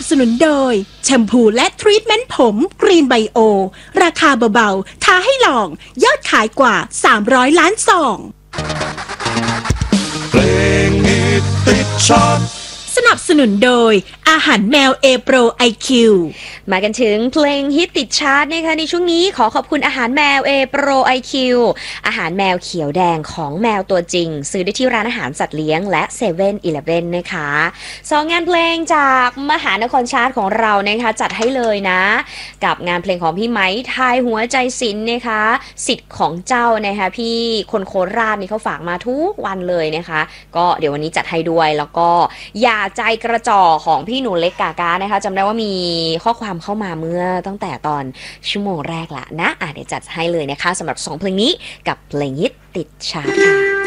สนุนโดยแชมพูและทรีทเมนต์ผมกรีนไบโอราคาเบาๆท้าให้ลองยอดขายกว่า300 ล้านซองเพลงฮิตติดชาร์ตสนับสนุนโดยอาหารแมวเอโปรไอคิวมากันถึงเพลงฮิตติดชาร์ตนะคะในช่วงนี้ขอขอบคุณอาหารแมวเอโปรไอคิวอาหารแมวเขียวแดงของแมวตัวจริงซื้อได้ที่ร้านอาหารสัตว์เลี้ยงและเซเว่นอีเลฟเว่นนะคะสองงานเพลงจากมหานครชาร์ตของเรานะคะจัดให้เลยนะกับงานเพลงของพี่ไม้ทายหัวใจศิลป์นะคะสิทธิ์ของเจ้านะคะพี่คนโคราชนี่เขาฝากมาทุกวันเลยนะคะก็เดี๋ยววันนี้จัดให้ด้วยแล้วก็อย่าใจกระจอกของพี่หนูเล็กกากานะคะจำได้ว่ามีข้อความเข้ามาเมื่อตั้งแต่ตอนชั่วโมงแรกละนะเดี๋ยวจัดให้เลยนะคะสำหรับ2เพลงนี้กับเพลงฮิตติดชาร์ตค่ะ